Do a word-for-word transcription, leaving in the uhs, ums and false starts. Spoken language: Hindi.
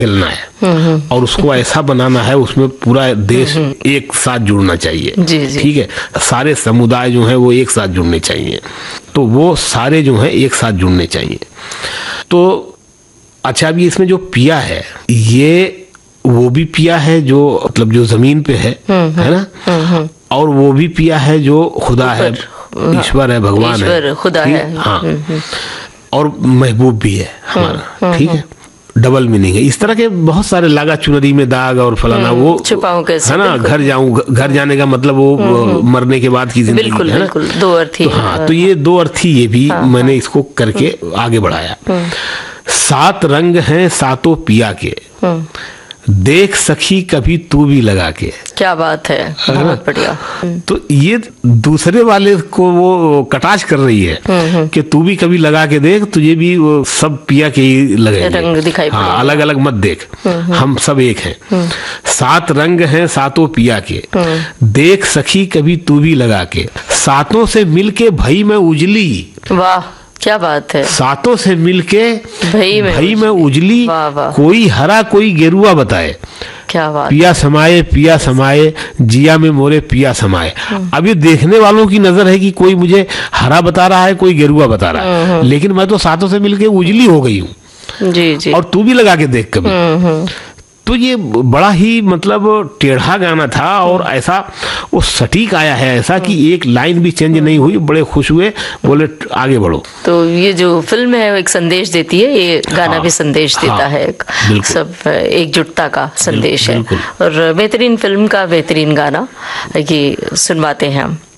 खेलना है और उसको ऐसा बनाना है, उसमें पूरा देश एक साथ जुड़ना चाहिए। ठीक है, सारे समुदाय जो हैं वो एक साथ जुड़ने चाहिए, तो वो सारे जो हैं एक साथ जुड़ने चाहिए। तो अच्छा, अभी इसमें जो पिया है, ये वो भी पिया है जो मतलब जो जमीन पे है, है ना, और वो भी पिया है जो खुदा है, ईश्वर है, भगवान है, खुदा है। हाँ, और महबूब भी है हमारा। ठीक है, डबल मीनिंग है। इस तरह के बहुत सारे लागा चुनरी में दाग और फलाना, वो छुपाऊं कैसे, है ना, घर जाऊं, घर जाने का मतलब वो मरने के बाद की जिंदगी, बिल्कुल, है ना, बिल्कुल, दो अर्थी। तो हाँ, तो ये दो अर्थी ये भी हाँ, मैंने इसको करके आगे बढ़ाया। सात रंग हैं सातों पिया के, देख सखी कभी तू भी लगा के। क्या बात है, बहुत बढ़िया। तो ये दूसरे वाले को वो कटाक्ष कर रही है कि तू भी कभी लगा के देख, तुझे भी वो सब पिया के ही लगेंगे, रंग दिखाई पड़ेंगे। हाँ, अलग अलग मत देख, हम सब एक हैं। सात रंग हैं सातों पिया के, देख सखी कभी तू भी लगा के। सातों से मिलके भई में उजली, वाह क्या बात है, सातों से मिलके भई में, भई में उजली, वाह वाह, कोई हरा कोई गेरुआ बताए। क्या बात, पिया समाये पिया समाये जिया में मोरे पिया समाये। अब ये देखने वालों की नजर है कि कोई मुझे हरा बता रहा है, कोई गेरुआ बता रहा है, लेकिन मैं तो सातों से मिलके उजली हो गई हूँ। जी जी, और तू भी लगा के देख कभी। तो ये बड़ा ही मतलब टेढ़ा गाना था और ऐसा वो सटीक आया है, ऐसा कि एक लाइन भी चेंज नहीं हुई। बड़े खुश हुए, बोले आगे बढ़ो। तो ये जो फिल्म है वो एक संदेश देती है, ये गाना हाँ, भी संदेश देता हाँ, है, सब एकजुटता का संदेश है। और बेहतरीन फिल्म का बेहतरीन गाना ये सुनवाते हैं हम।